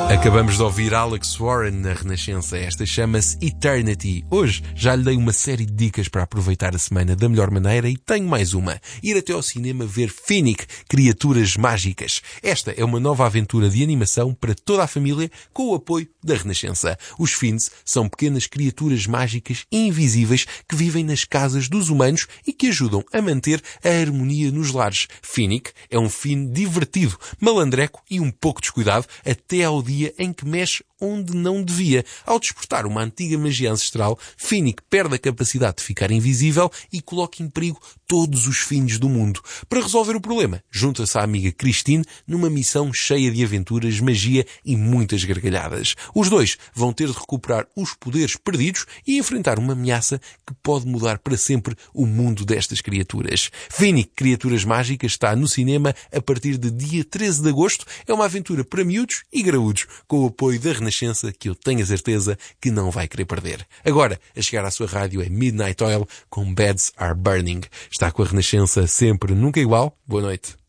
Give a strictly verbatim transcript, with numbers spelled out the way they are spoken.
Acabamos de ouvir Alex Warren na Renascença. Esta chama-se Eternity. Hoje já lhe dei uma série de dicas para aproveitar a semana da melhor maneira e tenho mais uma. Ir até ao cinema ver Finnick, Criaturas Mágicas. Esta é uma nova aventura de animação para toda a família com o apoio da Renascença. Os Finns são pequenas criaturas mágicas invisíveis que vivem nas casas dos humanos e que ajudam a manter a harmonia nos lares. Finnick é um Finn divertido, malandreco e um pouco descuidado até ao dia em que mexe onde não devia. Ao despertar uma antiga magia ancestral, Finnick perde a capacidade de ficar invisível e coloca em perigo todos os Finns do mundo. Para resolver o problema, junta-se à amiga Christine numa missão cheia de aventuras, magia e muitas gargalhadas. Os dois vão ter de recuperar os poderes perdidos e enfrentar uma ameaça que pode mudar para sempre o mundo destas criaturas. Finnick, Criaturas Mágicas está no cinema a partir de dia treze de agosto. É uma aventura para miúdos e graúdos, com o apoio da Renascença, que eu tenho a certeza que não vai querer perder. Agora, a chegar à sua rádio é Midnight Oil com Beds Are Burning. Está com a Renascença sempre, nunca igual. Boa noite.